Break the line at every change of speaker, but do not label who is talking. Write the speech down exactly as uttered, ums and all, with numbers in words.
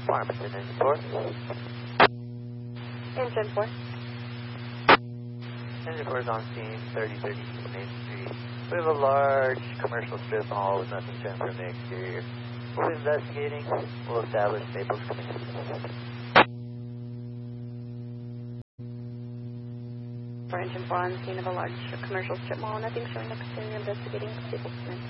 Farmington, engine four.
Engine four.
Engine four is on scene, thirty thirty East Main Street. We have a large commercial strip mall with nothing shown from the exterior. We'll be investigating. We'll establish Staples Command.
For engine four on scene of a large commercial strip mall, nothing showing exterior, investigating Staples Command.